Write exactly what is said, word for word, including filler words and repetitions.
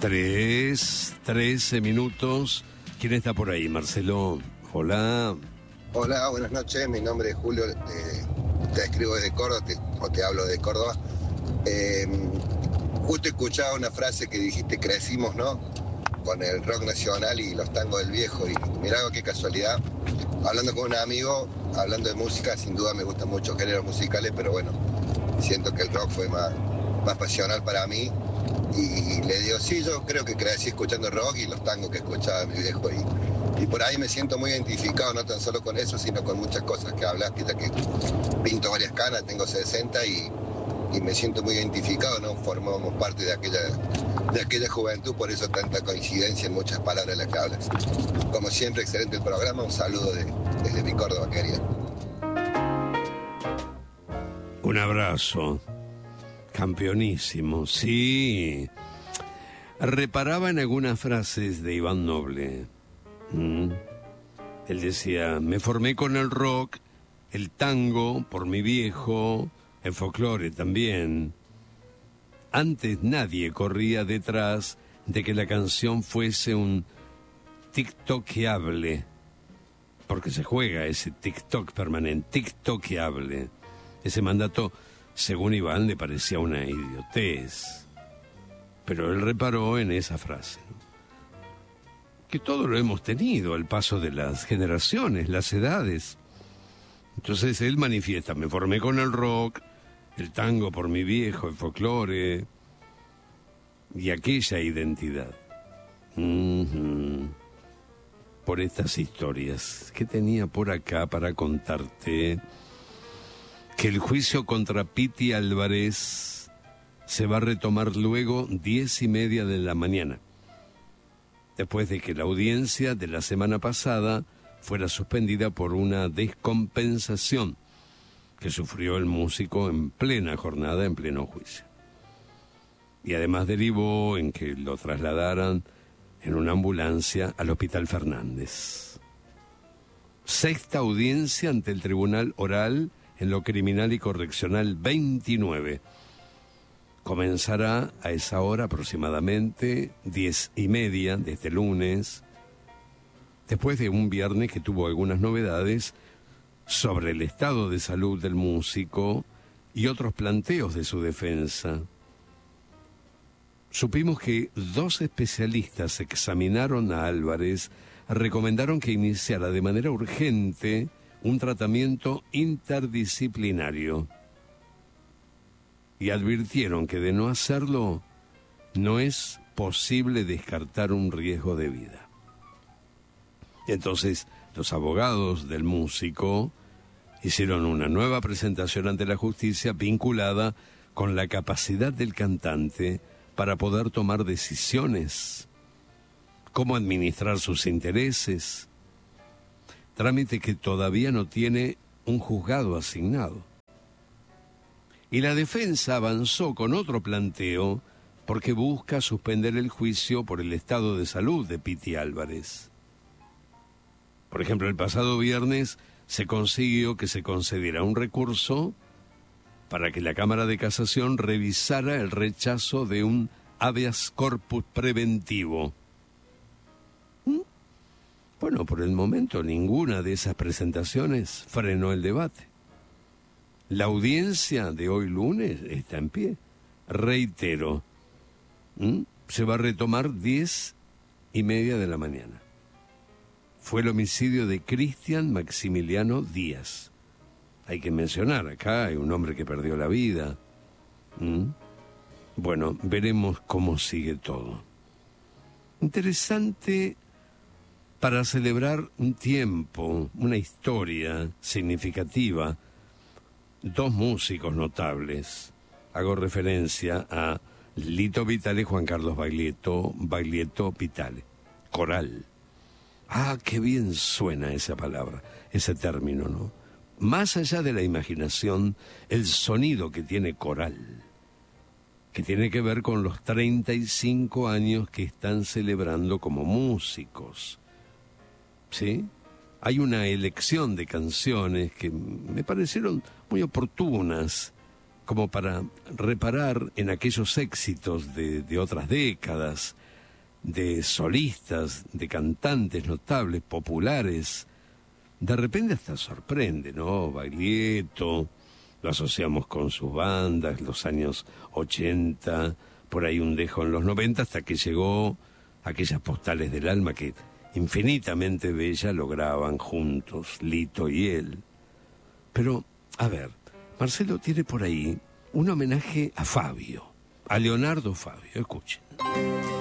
Tres, trece minutos. ¿Quién está por ahí, Marcelo? Hola. Hola, buenas noches. Mi nombre es Julio. Eh, te escribo desde Córdoba te, o te hablo de Córdoba. Eh, justo escuchaba una frase que dijiste, crecimos, ¿no? Con el rock nacional y los tangos del viejo. Y mirá qué casualidad. Hablando con un amigo, hablando de música, sin duda me gustan muchos géneros musicales, pero bueno, siento que el rock fue más, más pasional para mí. Y le digo, sí, yo creo que crecí escuchando rock y los tangos que escuchaba mi viejo. Y, y por ahí me siento muy identificado, no tan solo con eso, sino con muchas cosas que hablaste, ya que pinto varias canas, tengo sesenta y, y me siento muy identificado, ¿no? Formamos parte de aquella, de aquella juventud, por eso tanta coincidencia en muchas palabras de las que hablas. Como siempre, excelente el programa, un saludo de, desde mi Córdoba querida. Un abrazo. Campeonísimo, sí. Reparaba en algunas frases de Iván Noble. ¿Mm? Él decía, me formé con el rock, el tango, por mi viejo, el folclore también. Antes nadie corría detrás de que la canción fuese un tiktokeable, porque se juega ese tiktok permanente, tiktokeable. Ese mandato, según Iván, le parecía una idiotez. Pero él reparó en esa frase, ¿no? Que todo lo hemos tenido al paso de las generaciones, las edades. Entonces él manifiesta, me formé con el rock, el tango por mi viejo, el folclore y aquella identidad. Uh-huh. Por estas historias que tenía por acá para contarte. Que el juicio contra Piti Álvarez se va a retomar luego diez y media de la mañana, después de que la audiencia de la semana pasada fuera suspendida por una descompensación que sufrió el músico en plena jornada, en pleno juicio. Y además derivó en que lo trasladaran en una ambulancia al Hospital Fernández. Sexta audiencia ante el Tribunal Oral en lo Criminal y Correccional veintinueve. Comenzará a esa hora aproximadamente, diez y media de este lunes, después de un viernes que tuvo algunas novedades sobre el estado de salud del músico y otros planteos de su defensa. Supimos que dos especialistas examinaron a Álvarez, recomendaron que iniciara de manera urgente un tratamiento interdisciplinario y advirtieron que de no hacerlo no es posible descartar un riesgo de vida. Entonces los abogados del músico hicieron una nueva presentación ante la justicia vinculada con la capacidad del cantante para poder tomar decisiones, cómo administrar sus intereses, trámite que todavía no tiene un juzgado asignado. Y la defensa avanzó con otro planteo porque busca suspender el juicio por el estado de salud de Piti Álvarez. Por ejemplo, el pasado viernes se consiguió que se concediera un recurso para que la Cámara de Casación revisara el rechazo de un habeas corpus preventivo. ¿Mm? Bueno, por el momento ninguna de esas presentaciones frenó el debate. La audiencia de hoy lunes está en pie. Reitero, ¿Mm? se va a retomar diez y media de la mañana. Fue el homicidio de Cristian Maximiliano Díaz. Hay que mencionar, acá hay un hombre que perdió la vida. ¿Mm? Bueno, veremos cómo sigue todo. Interesante para celebrar un tiempo, una historia significativa. Dos músicos notables. Hago referencia a Lito Vitale y Juan Carlos Baglietto, Baglietto Vitale. Coral. Ah, qué bien suena esa palabra, ese término, ¿no? Más allá de la imaginación, el sonido que tiene coral, que tiene que ver con los treinta y cinco años que están celebrando como músicos. ¿Sí? Hay una elección de canciones que me parecieron muy oportunas, como para reparar en aquellos éxitos de, de otras décadas, de solistas, de cantantes notables, populares. De repente hasta sorprende, ¿no? Baglietto, lo asociamos con sus bandas, los años ochenta, por ahí un dejo en los noventa, hasta que llegó aquellas postales del alma que infinitamente bella lograban juntos, Lito y él. Pero, a ver, Marcelo tiene por ahí un homenaje a Fabio, a Leonardo Fabio, escuchen.